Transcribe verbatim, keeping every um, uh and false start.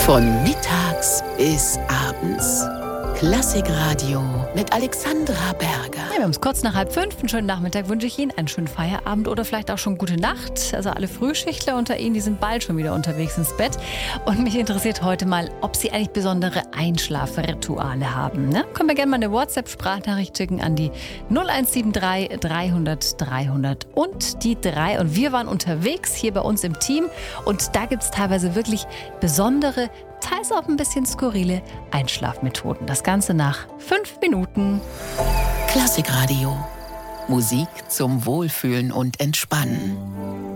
Von mittags bis abends. Klassikradio mit Alexandra Berger. Ja, wir haben es kurz nach halb fünf. Einen schönen Nachmittag wünsche ich Ihnen, einen schönen Feierabend oder vielleicht auch schon gute Nacht. Also alle Frühschichtler unter Ihnen, die sind bald schon wieder unterwegs ins Bett. Und mich interessiert heute mal, ob Sie eigentlich besondere Einschlafrituale haben. Ne? Können wir gerne mal eine WhatsApp-Sprachnachricht schicken an die null eins sieben drei dreihundert dreihundert und die drei. Und wir waren unterwegs hier bei uns im Team und da gibt es teilweise wirklich besondere, teils auch ein bisschen skurrile Einschlafmethoden. Das Ganze nach fünf Minuten. Klassikradio. Musik zum Wohlfühlen und Entspannen.